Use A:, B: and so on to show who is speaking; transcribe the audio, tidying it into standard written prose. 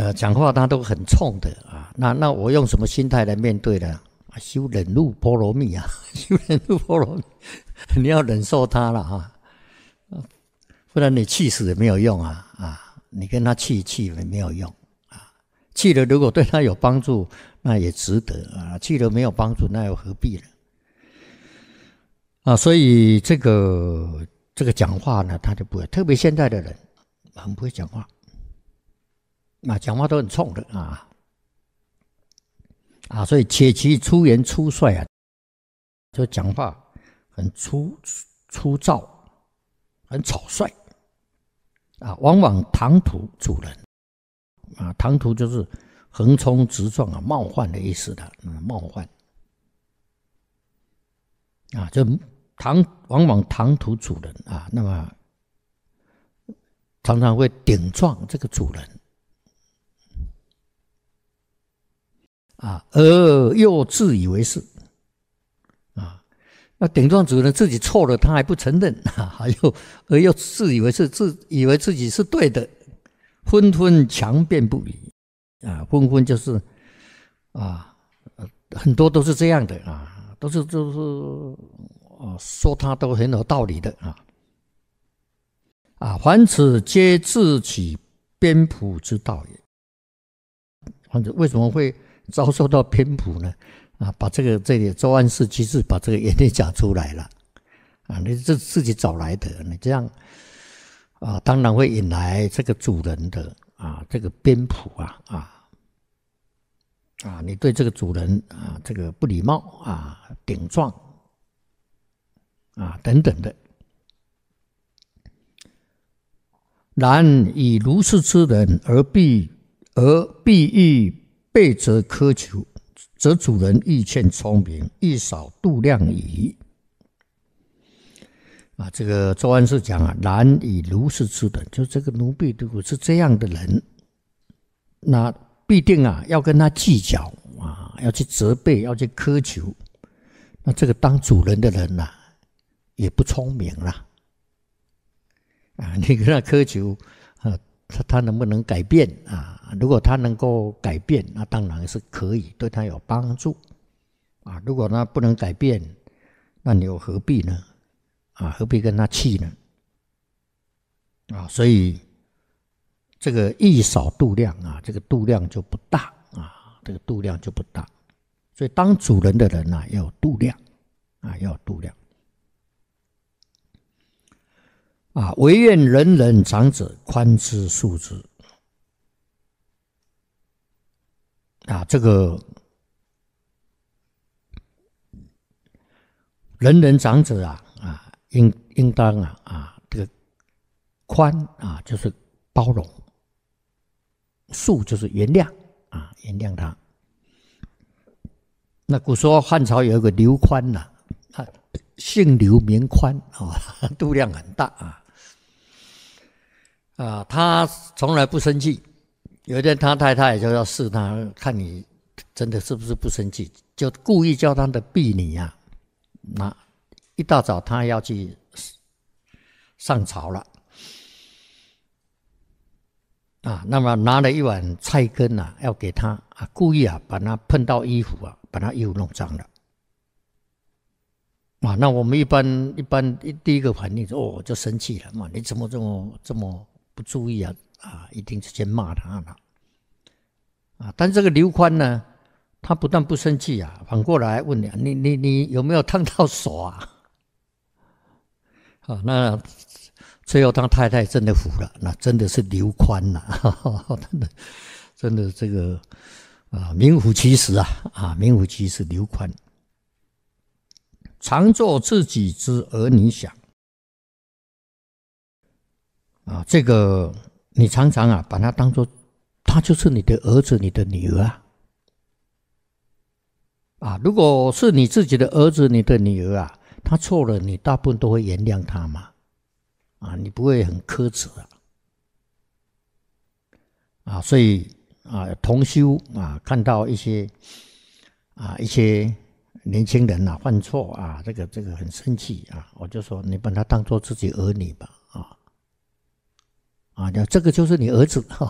A: 讲话他都很冲的啊。那我用什么心态来面对呢？修忍辱波罗蜜啊，修忍辱波罗蜜，你要忍受他了啊，不然你气死也没有用啊！你跟他气也没有用啊，气了如果对他有帮助，那也值得啊；气了没有帮助，那又何必呢？啊，所以这个讲话呢，他就不会，特别现在的人很不会讲话，讲话都很冲的所以且其出言粗率啊，就讲话很粗糙，很草率往往唐突主人唐突就是横冲直撞冒犯的意思的冒犯就往往唐突主人那么常常会顶撞这个主人而又自以为是那顶撞主人自己错了，他还不承认而又自以为是，以为自己是对的，纷纷强辩不已纷纷就是很多都是这样的都是说他都很有道理的凡此皆自取偏颇之道也。为什么会遭受到偏颇呢？把这里周安世居士把这个原理讲出来了你是自己找来的，你这样当然会引来这个主人的这个偏颇你对这个主人这个不礼貌顶撞等等的。然以如是之人而必欲备责苛求，则主人欲欠聪明，欲少度量矣。这个周安世讲然以如是之人，就这个奴婢如果是这样的人，那必定要跟他计较要去责备，要去苛求。那这个当主人的人也不聪明啦你跟他苛求他能不能改变如果他能够改变，那当然是可以，对他有帮助如果他不能改变，那你又何必呢何必跟他气呢所以这个欲少度量这个度量就不大这个度量就不大。所以当主人的人要有度量要有度量唯愿人人长者宽之恕之这个人人长者应当这个宽就是包容，恕就是原谅原谅他。那古时候汉朝有一个刘宽姓刘名宽度量很大他从来不生气。有一天他太太就要试他，看你真的是不是不生气，就故意叫他的婢女那一大早他要去上朝了那么拿了一碗菜根要给他故意把他碰到衣服把他衣服弄脏了那我们一般第一个反应就生气了你怎么这么不注意一定是先骂他了但这个刘宽呢，他不但不生气反过来问你有没有烫到手那最后他太太真的服了，那真的是刘宽真的这个名副其实名副其实刘宽。常作自己之儿女想这个你常常把他当作他就是你的儿子你的女儿如果是你自己的儿子你的女儿他错了，你大部分都会原谅他嘛你不会很苛责所以同修看到一些年轻人犯错这个很生气我就说你把他当作自己儿女吧这个就是你儿子